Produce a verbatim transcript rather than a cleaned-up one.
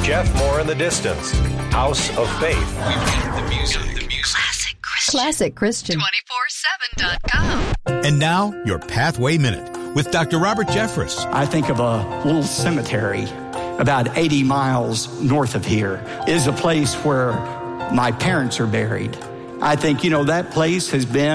Jeff Moore in the Distance, House of Faith. The music, the music. Classic Christian. Classic Christian. two four seven dot com. And now, your Pathway Minute with Doctor Robert Jeffress. I think of a little cemetery about eighty miles north of here is a place where my parents are buried. I think, you know, that place has been